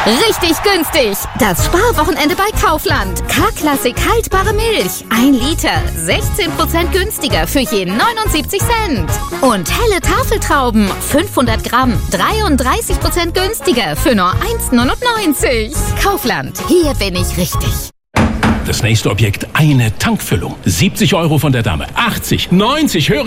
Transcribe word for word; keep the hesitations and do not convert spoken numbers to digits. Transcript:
Richtig günstig. Das Sparwochenende bei Kaufland. K-Klassik haltbare Milch. ein Liter. sechzehn Prozent günstiger für je neunundsiebzig Cent. Und helle Tafeltrauben. fünfhundert Gramm. dreiunddreißig Prozent günstiger für nur eins neunundneunzig. Kaufland. Hier bin ich richtig. Das nächste Objekt, eine Tankfüllung. siebzig Euro von der Dame. achtzig, neunzig, höre